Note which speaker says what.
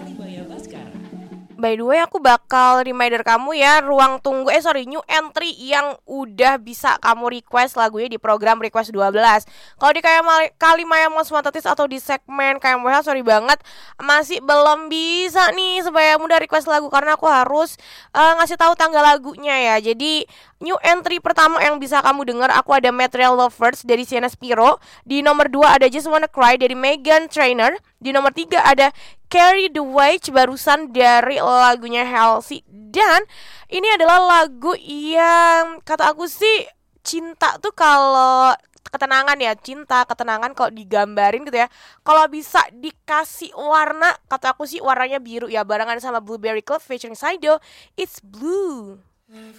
Speaker 1: Kalimaya Baskara.
Speaker 2: By the way, aku bakal reminder kamu ya, new entry yang udah bisa kamu request lagunya di program Request 12. Kalau di Kalimaya Most Wanted atau di segmen KMWH, sorry banget, masih belum bisa nih supaya mudah request lagu karena aku harus ngasih tahu tanggal lagunya ya. Jadi new entry pertama yang bisa kamu dengar, aku ada Material Lovers dari Sienna Spiro. Di nomor 2 ada Just Wanna Cry dari Meghan Trainor. Di nomor 3 ada Carry the Weight barusan dari lagunya Halsey. Dan ini adalah lagu yang kata aku sih, cinta tuh kalau ketenangan ya, cinta ketenangan kalau digambarin gitu ya, kalau bisa dikasih warna, kata aku sih warnanya biru ya, barengan sama Blueberry Club featuring Saido, It's Blue.